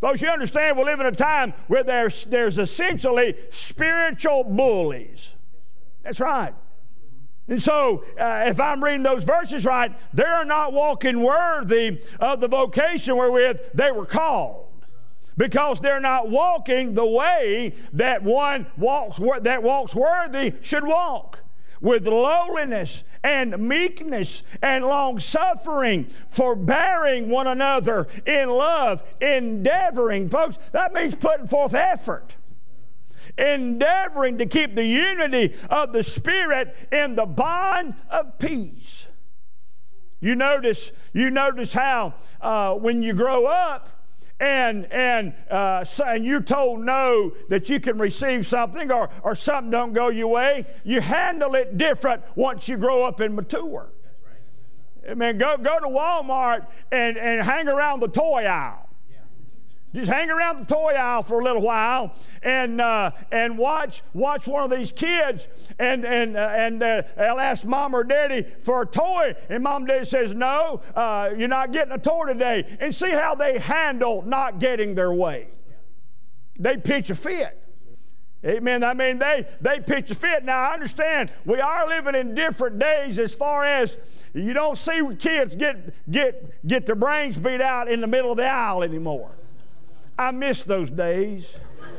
Folks, you understand we live in a time where there's essentially spiritual bullies. That's right. And so, if I'm reading those verses right, they're not walking worthy of the vocation wherewith they were called. Because they're not walking the way that one walks worthy should walk. With lowliness and meekness and long-suffering, forbearing one another in love, endeavoring. Folks, that means putting forth effort. Endeavoring to keep the unity of the Spirit in the bond of peace. You notice how when you grow up and you're told no, that you can receive something or something don't go your way, you handle it different once you grow up and mature. That's right. I mean, go to Walmart and hang around the toy aisle. Just hang around the toy aisle for a little while and watch one of these kids and they'll ask mom or daddy for a toy, and mom and daddy says, no, you're not getting a toy today. And see how they handle not getting their way. They pitch a fit. Amen. I mean, they pitch a fit. Now, I understand we are living in different days as far as you don't see kids get their brains beat out in the middle of the aisle anymore. I miss those days.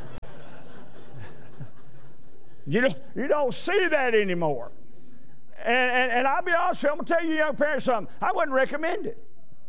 You don't see that anymore. And I'll be honest with you, I'm going to tell you young parents something. I wouldn't recommend it.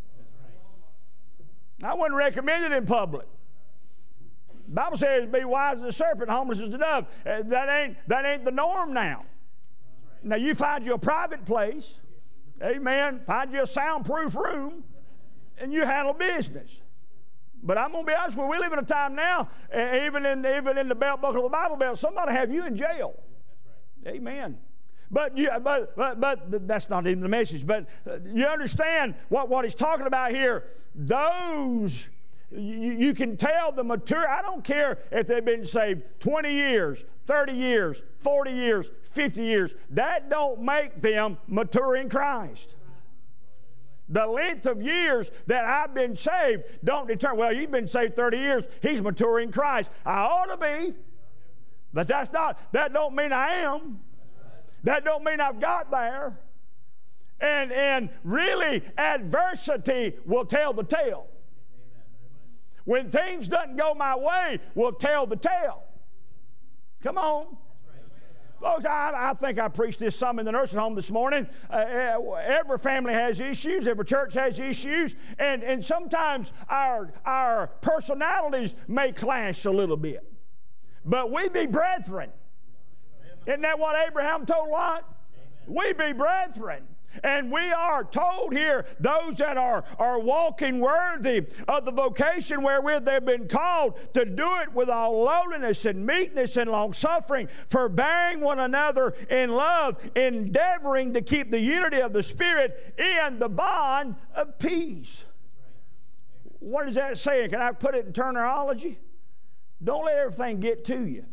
I wouldn't recommend it in public. The Bible says, be wise as a serpent, harmless as a dove. That ain't the norm now. Now you find you a private place, amen, find you a soundproof room, and you handle business. But I'm going to be honest with you, we live in a time now, even in the belt buckle of the Bible belt, somebody have you in jail. That's right. Amen. But that's not even the message. But you understand what he's talking about here. Those, you can tell the mature. I don't care if they've been saved 20 years, 30 years, 40 years, 50 years. That don't make them mature in Christ. The length of years that I've been saved don't determine, well, you've been saved 30 years, he's mature in Christ. I ought to be, but that don't mean I am. That don't mean I've got there. And really, adversity will tell the tale. When things doesn't go my way, will tell the tale. Come on. Folks, I think I preached this some in the nursing home this morning. Every family has issues. Every church has issues. And sometimes our personalities may clash a little bit. But we be brethren. Isn't that what Abraham told Lot? We be brethren. And we are told here, those that are walking worthy of the vocation wherewith they've been called, to do it with all lowliness and meekness and long-suffering, forbearing one another in love, endeavoring to keep the unity of the Spirit in the bond of peace. What is that saying? Can I put it in terminology? Don't let everything get to you.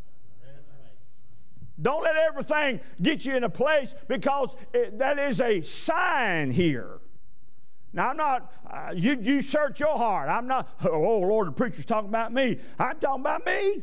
Don't let everything get you in a place, because that is a sign here. Now, I'm not, you search your heart. I'm not, oh, Lord, the preacher's talking about me. I'm talking about me.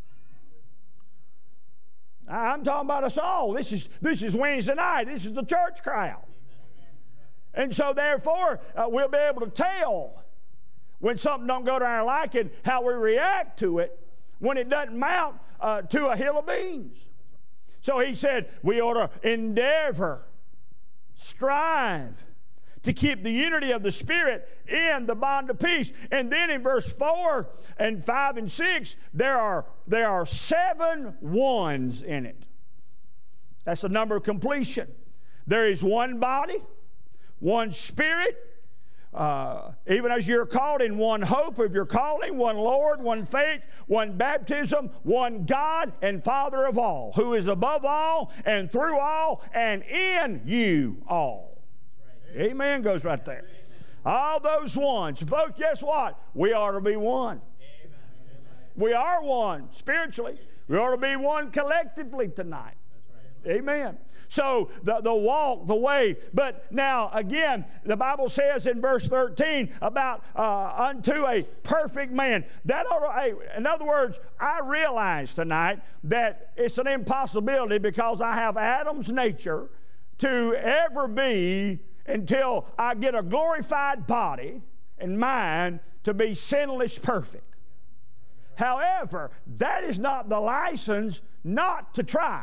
I'm talking about us all. This is Wednesday night. This is the church crowd. And so, therefore, we'll be able to tell when something don't go to our liking, how we react to it when it doesn't mount to a hill of beans. So he said we ought to endeavor, strive to keep the unity of the Spirit in the bond of peace. And then in verse 4 and 5 and 6, there are 7 ones in it. That's the number of completion. There is one body, one Spirit, even as you're called, in one hope of your calling, one Lord, one faith, one baptism, one God and Father of all, who is above all and through all and in you all. Right. Amen goes right there. Amen. All those ones. Folks, guess what? We ought to be one. Amen. We are one spiritually. We ought to be one collectively tonight. Amen. So the walk, the way. But now, again, the Bible says in verse 13 about unto a perfect man. In other words, I realize tonight that it's an impossibility because I have Adam's nature to ever be, until I get a glorified body and mind, to be sinless perfect. However, that is not the license not to try.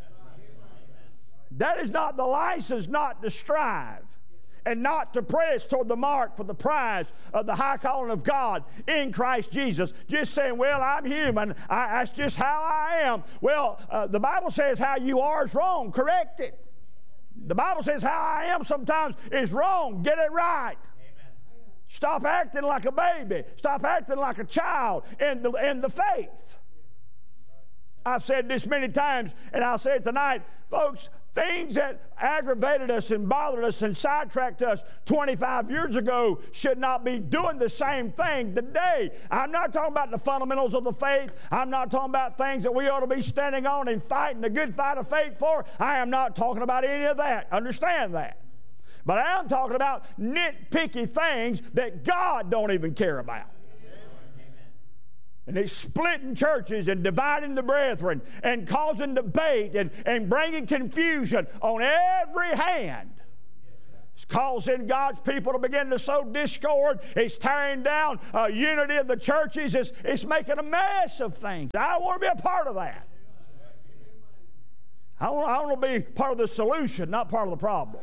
That is not the license not to strive and not to press toward the mark for the prize of the high calling of God in Christ Jesus. Just saying, well, I'm human. That's just how I am. Well, the Bible says how you are is wrong. Correct it. The Bible says how I am sometimes is wrong. Get it right. Stop acting like a baby. Stop acting like a child in the faith. I've said this many times, and I'll say it tonight. Folks, things that aggravated us and bothered us and sidetracked us 25 years ago should not be doing the same thing today. I'm not talking about the fundamentals of the faith. I'm not talking about things that we ought to be standing on and fighting the good fight of faith for. I am not talking about any of that. Understand that. But I am talking about nitpicky things that God don't even care about. And it's splitting churches and dividing the brethren and causing debate and bringing confusion on every hand. It's causing God's people to begin to sow discord. It's tearing down unity of the churches. It's making a mess of things. I don't want to be a part of that. I want to be part of the solution, not part of the problem.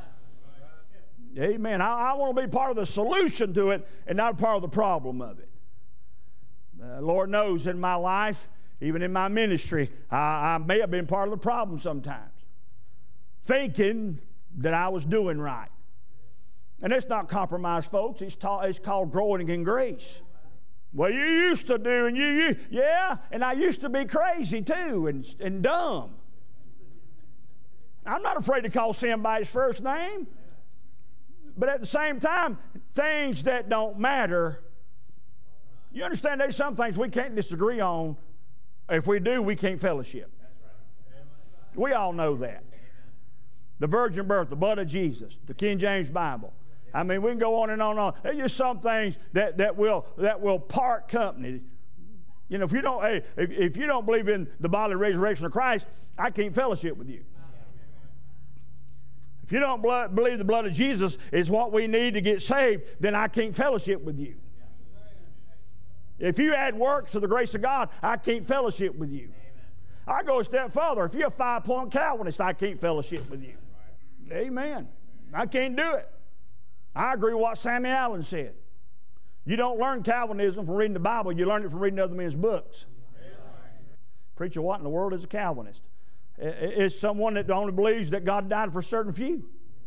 Amen. I want to be part of the solution to it and not part of the problem of it. Lord knows in my life, even in my ministry, I may have been part of the problem sometimes, thinking that I was doing right. And it's not compromise, folks. It's called growing in grace. Well, you used to do, and yeah, and I used to be crazy too and dumb. I'm not afraid to call sin by its first name. But at the same time, things that don't matter, you understand there's some things we can't disagree on. If we do, we can't fellowship. We all know that. The virgin birth, the blood of Jesus, the King James Bible. I mean, we can go on and on and on. There's just some things that will part company. You know, if you don't believe in the bodily resurrection of Christ, I can't fellowship with you. If you don't believe the blood of Jesus is what we need to get saved, then I can't fellowship with you. If you add works to the grace of God, I can't fellowship with you. I go a step further. If you're a 5-point Calvinist, I can't fellowship with you. Amen. I can't do it. I agree with what Sammy Allen said. You don't learn Calvinism from reading the Bible. You learn it from reading other men's books. Preacher, what in the world is a Calvinist? It's someone that only believes that God died for a certain few.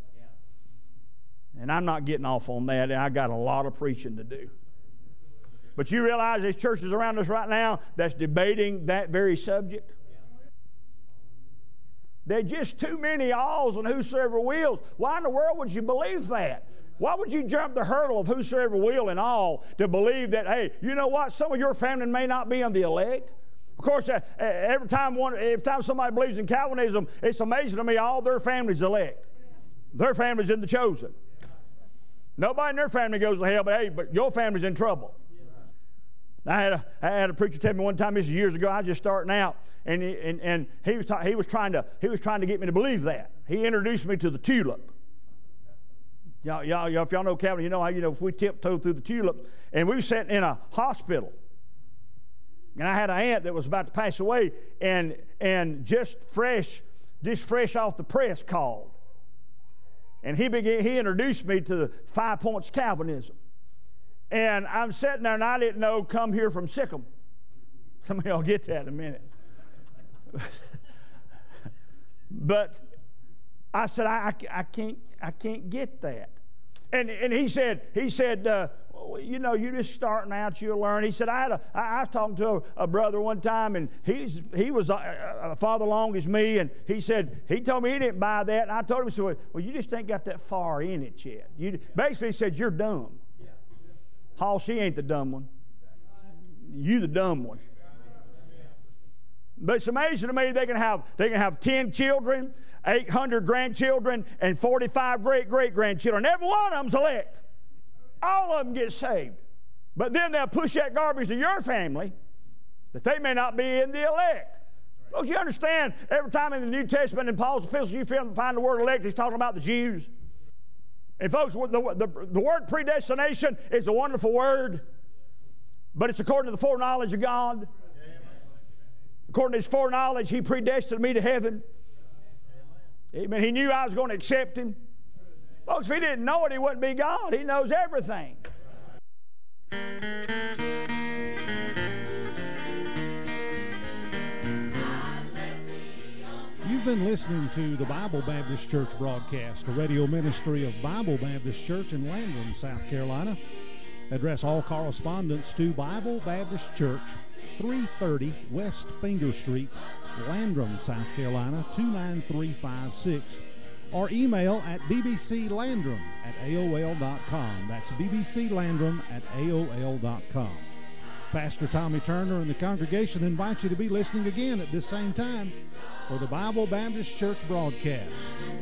And I'm not getting off on that. I got a lot of preaching to do. But you realize there's churches around us right now that's debating that very subject? There are just too many alls and whosoever wills. Why in the world would you believe that? Why would you jump the hurdle of whosoever will and all to believe that, hey, you know what, some of your family may not be on the elect? Of course, every time somebody believes in Calvinism, it's amazing to me all their family's elect. Their family's in the chosen. Nobody in their family goes to hell, but your family's in trouble. I had a preacher tell me one time, this is years ago, I was just starting out, and he was trying to get me to believe that. He introduced me to the tulip. Y'all, if y'all know Calvin, you know how if we tiptoe through the tulips, and we were sitting in a hospital. And I had an aunt that was about to pass away, and just fresh off the press called. And he introduced me to the 5 points Calvinism. And I'm sitting there, and I didn't know come here from Sikkim. Some of y'all get that in a minute. But I said, I can't get that. And he said, well, you know, you're just starting out, you'll learn. He said, I was talking to a brother one time, and he was a father long as me, and he said, he told me he didn't buy that, and I told him, he said, well, you just ain't got that far in it yet. Basically, he said, you're dumb. Hall, she ain't the dumb one. You the dumb one. But it's amazing to me they can have 10 children, 800 grandchildren, and 45 great-great-grandchildren. Every one of them's elect. All of them get saved. But then they'll push that garbage to your family that they may not be in the elect. Folks, you understand, every time in the New Testament in Paul's epistles you find the word elect, he's talking about the Jews. And folks, the word predestination is a wonderful word, but it's according to the foreknowledge of God. According to his foreknowledge, he predestined me to heaven. Amen. He knew I was going to accept him. Folks, if he didn't know it, he wouldn't be God. He knows everything. You've been listening to the Bible Baptist Church broadcast, a radio ministry of Bible Baptist Church in Landrum, South Carolina. Address all correspondence to Bible Baptist Church, 330 West Finger Street, Landrum, South Carolina, 29356. Or email at bbclandrum@aol.com. That's bbclandrum@aol.com. Pastor Tommy Turner and the congregation invite you to be listening again at this same time for the Bible Baptist Church broadcast.